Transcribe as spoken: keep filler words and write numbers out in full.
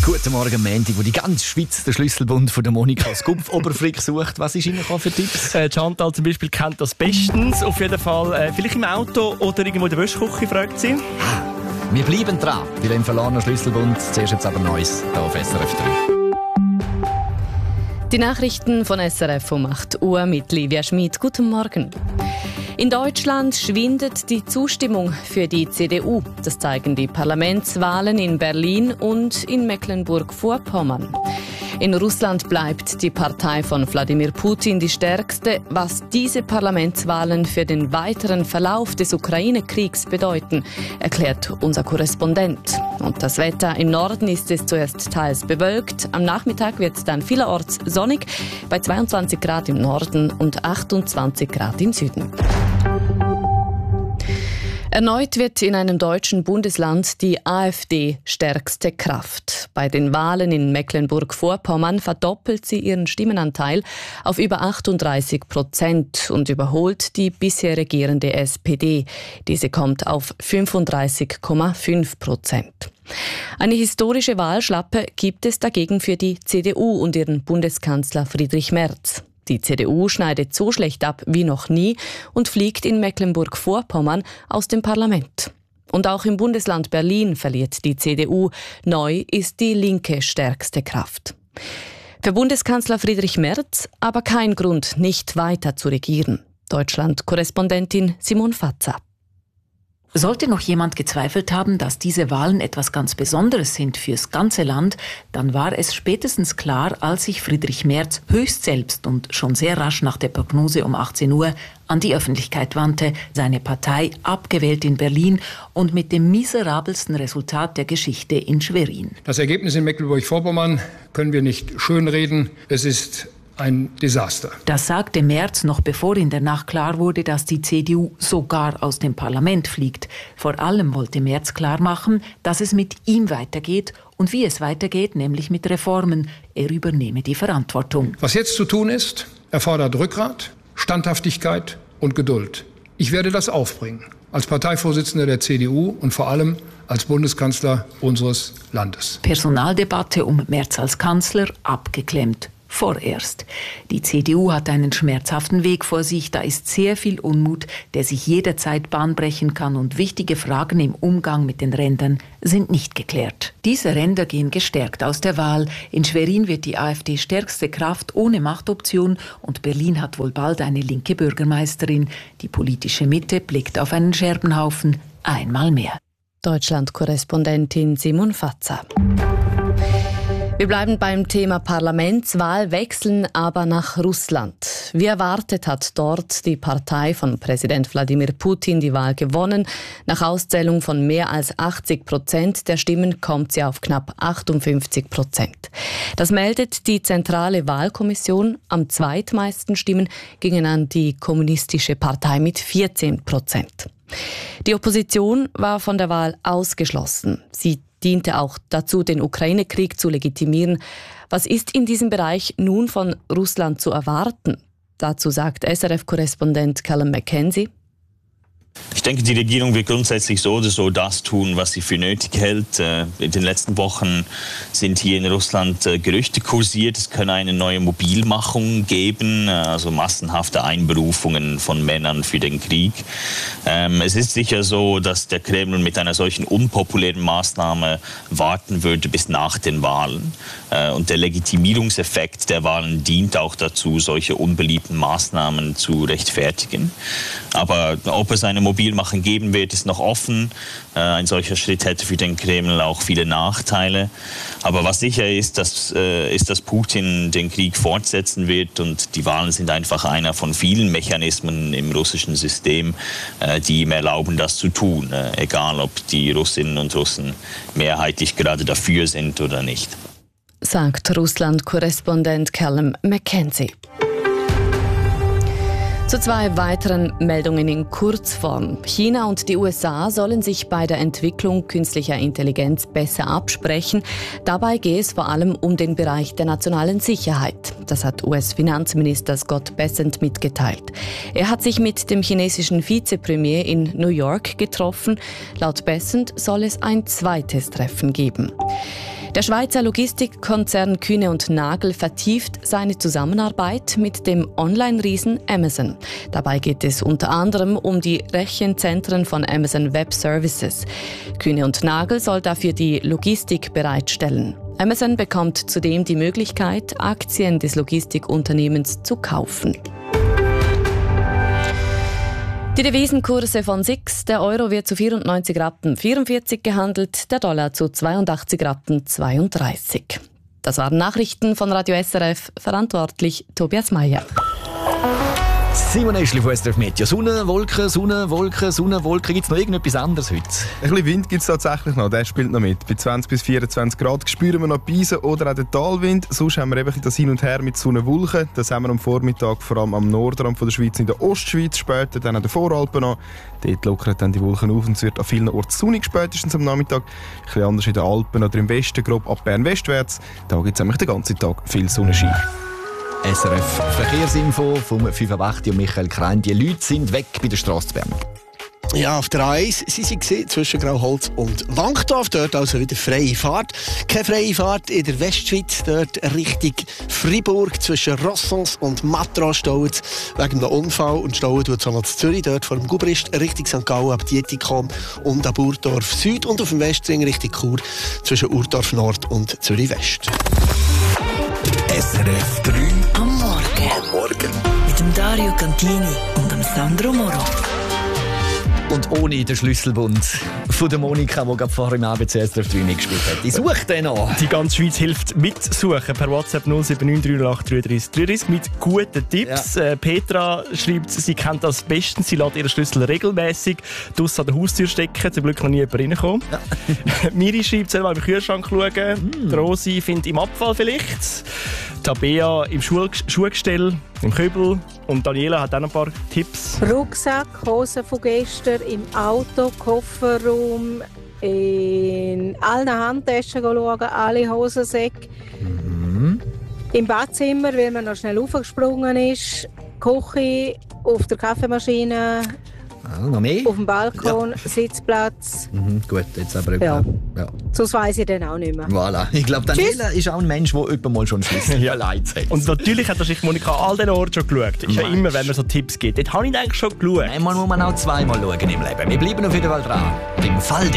Guten Morgen, Montag, wo die ganze Schweiz den Schlüsselbund von der Monika Skupf Oberfrick sucht. Was ist Ihnen für Tipps? Äh, Chantal zum Beispiel kennt das bestens. Auf jeden Fall äh, vielleicht im Auto oder irgendwo in der Wäschküche, fragt sie. Wir bleiben dran bei dem verlorenen Schlüsselbund. Zuerst jetzt aber Neues hier auf S R F drei. Die Nachrichten von S R F um acht Uhr mit Livia Schmid. Guten Morgen. In Deutschland schwindet die Zustimmung für die C D U. Das zeigen die Parlamentswahlen in Berlin und in Mecklenburg-Vorpommern. In Russland bleibt die Partei von Wladimir Putin die stärkste. Was diese Parlamentswahlen für den weiteren Verlauf des Ukraine-Kriegs bedeuten, erklärt unser Korrespondent. Und das Wetter: im Norden ist es zuerst teils bewölkt. Am Nachmittag wird es dann vielerorts sonnig, bei zweiundzwanzig Grad im Norden und achtundzwanzig Grad im Süden. Erneut wird in einem deutschen Bundesland die AfD stärkste Kraft. Bei den Wahlen in Mecklenburg-Vorpommern verdoppelt sie ihren Stimmenanteil auf über achtunddreißig Prozent und überholt die bisher regierende S P D. Diese kommt auf fünfunddreißig Komma fünf Prozent. Eine historische Wahlschlappe gibt es dagegen für die C D U und ihren Bundeskanzler Friedrich Merz. Die C D U schneidet so schlecht ab wie noch nie und fliegt in Mecklenburg-Vorpommern aus dem Parlament. Und auch im Bundesland Berlin verliert die C D U. Neu ist die Linke stärkste Kraft. Für Bundeskanzler Friedrich Merz aber kein Grund, nicht weiter zu regieren. Deutschland-Korrespondentin Simon Fatzer. Sollte noch jemand gezweifelt haben, dass diese Wahlen etwas ganz Besonderes sind fürs ganze Land, dann war es spätestens klar, als sich Friedrich Merz höchst selbst und schon sehr rasch nach der Prognose um achtzehn Uhr an die Öffentlichkeit wandte, seine Partei abgewählt in Berlin und mit dem miserabelsten Resultat der Geschichte in Schwerin. Das Ergebnis in Mecklenburg-Vorpommern können wir nicht schönreden. Es ist ein Desaster. Das sagte Merz noch bevor in der Nacht klar wurde, dass die C D U sogar aus dem Parlament fliegt. Vor allem wollte Merz klarmachen, dass es mit ihm weitergeht und wie es weitergeht, nämlich mit Reformen. Er übernehme die Verantwortung. Was jetzt zu tun ist, erfordert Rückgrat, Standhaftigkeit und Geduld. Ich werde das aufbringen, als Parteivorsitzender der C D U und vor allem als Bundeskanzler unseres Landes. Personaldebatte um Merz als Kanzler abgeklemmt. Vorerst. Die C D U hat einen schmerzhaften Weg vor sich. Da ist sehr viel Unmut, der sich jederzeit Bahn brechen kann, und wichtige Fragen im Umgang mit den Rändern sind nicht geklärt. Diese Ränder gehen gestärkt aus der Wahl. In Schwerin wird die AfD stärkste Kraft ohne Machtoption und Berlin hat wohl bald eine linke Bürgermeisterin. Die politische Mitte blickt auf einen Scherbenhaufen einmal mehr. Deutschland-Korrespondentin Simon Fatzer. Wir bleiben beim Thema Parlamentswahl, wechseln aber nach Russland. Wie erwartet hat dort die Partei von Präsident Wladimir Putin die Wahl gewonnen. Nach Auszählung von mehr als achtzig Prozent der Stimmen kommt sie auf knapp achtundfünfzig Prozent. Das meldet die Zentrale Wahlkommission. Am zweitmeisten Stimmen gingen an die Kommunistische Partei mit vierzehn Prozent. Die Opposition war von der Wahl ausgeschlossen. Sie diente auch dazu, den Ukraine-Krieg zu legitimieren. Was ist in diesem Bereich nun von Russland zu erwarten? Dazu sagt S R F-Korrespondent Callum McKenzie. Ich denke, die Regierung wird grundsätzlich so oder so das tun, was sie für nötig hält. In den letzten Wochen sind hier in Russland Gerüchte kursiert, es könne eine neue Mobilmachung geben, also massenhafte Einberufungen von Männern für den Krieg. Es ist sicher so, dass der Kreml mit einer solchen unpopulären Maßnahme warten würde bis nach den Wahlen. Und der Legitimierungseffekt der Wahlen dient auch dazu, solche unbeliebten Maßnahmen zu rechtfertigen. Aber ob es eine Mobilmachung geben wird, ist noch offen. Äh, ein solcher Schritt hätte für den Kreml auch viele Nachteile. Aber was sicher ist, dass, äh, ist, dass Putin den Krieg fortsetzen wird, und die Wahlen sind einfach einer von vielen Mechanismen im russischen System, äh, die ihm erlauben, das zu tun, äh, egal ob die Russinnen und Russen mehrheitlich gerade dafür sind oder nicht. Sagt Russland-Korrespondent Callum McKenzie. Zu zwei weiteren Meldungen in Kurzform. China und die U S A sollen sich bei der Entwicklung künstlicher Intelligenz besser absprechen. Dabei gehe es vor allem um den Bereich der nationalen Sicherheit. Das hat U S-Finanzminister Scott Bessent mitgeteilt. Er hat sich mit dem chinesischen Vizepremier in New York getroffen. Laut Bessent soll es ein zweites Treffen geben. Der Schweizer Logistikkonzern Kühne und Nagel vertieft seine Zusammenarbeit mit dem Online-Riesen Amazon. Dabei geht es unter anderem um die Rechenzentren von Amazon Web Services. Kühne und Nagel soll dafür die Logistik bereitstellen. Amazon bekommt zudem die Möglichkeit, Aktien des Logistikunternehmens zu kaufen. Die Devisenkurse von S I X, der Euro wird zu vierundneunzig Rappen vierundvierzig gehandelt, der Dollar zu zweiundachtzig Rappen zweiunddreißig. Das waren Nachrichten von Radio S R F, verantwortlich Tobias Meyer. Simon Eschli von S R F Meteo. Sonne, Wolken, Sonne, Wolken, Sonne, Wolken. Gibt es noch irgendetwas anderes heute? Ein bisschen Wind gibt es tatsächlich noch, der spielt noch mit. Bei zwanzig bis vierundzwanzig Grad spüren wir noch die Beisen oder auch den Talwind. Sonst haben wir eben das Hin und Her mit Sonne, Wolken. Das haben wir am Vormittag vor allem am Nordrand von der Schweiz, in der Ostschweiz, später dann an den Voralpen noch. Dort lockern dann die Wolken auf und es wird an vielen Orten sonnig, spätestens am Nachmittag. Ein bisschen anders in den Alpen oder im Westen, grob ab Bern westwärts. Da gibt es nämlich den ganzen Tag viel Sonnenschein. S R F Verkehrsinfo vom fünf Uhr acht und Michael Krein. Die Leute sind weg bei der Strasse zu Bern. Ja, auf der A eins, sie waren zwischen Grauholz und Wankdorf, dort also wieder freie Fahrt. Keine freie Fahrt in der Westschweiz, dort Richtung Fribourg, zwischen Rossons und Matras stauen wegen einem Unfall und stauen tut es auch noch zu Zürich, dort vor dem Gubrist, Richtung Sankt Gallen, ab Dietikon und ab Urdorf Süd und auf dem Westring Richtung Chur, zwischen Urdorf Nord und Zürich West. S R F drei am Morgen. Am Morgen. Mit dem Dario Cantini und dem Sandro Moro. Und ohne den Schlüsselbund von der Monika, die gerade vorher im A B C S R F drei mitgespielt hat. Ich suche den noch. Die ganze Schweiz hilft mitsuchen per WhatsApp null sieben neun drei null acht drei drei drei drei mit guten Tipps. Ja. Äh, Petra schreibt, sie kennt das bestens. Sie lässt ihren Schlüssel regelmäßig draussen an der Haustür stecken. Zum Glück noch nie jemand reinkommen. Ja. Miri schreibt, soll mal im Kühlschrank schauen. Mm. Rosi findet im Abfall vielleicht. Tabea im Schuh Schuhgestell, im Kübel. Und Daniela hat auch noch ein paar Tipps. Rucksack, Hosen von gestern, im Auto, Kofferraum, in allen Handtaschen schauen, alle Hosensäcke. Mhm. Im Badzimmer, weil man noch schnell aufgesprungen ist. Küche, auf der Kaffeemaschine. Ah, noch mehr? Auf dem Balkon, ja. Sitzplatz. Mhm, gut, jetzt aber ja. ja. Sonst weiss ich dann auch nicht mehr. Voilà. Ich glaube, Daniela ist auch ein Mensch, der jemand mal schon Schlüssel ja. leid hat. Und natürlich hat wahrscheinlich Monika an all diesen Orten schon geschaut. Ist ja immer, wenn man so Tipps gibt. Dort habe ich eigentlich schon geschaut. Einmal muss man auch zweimal schauen im Leben. Wir bleiben auf jeden Fall dran. Im Fall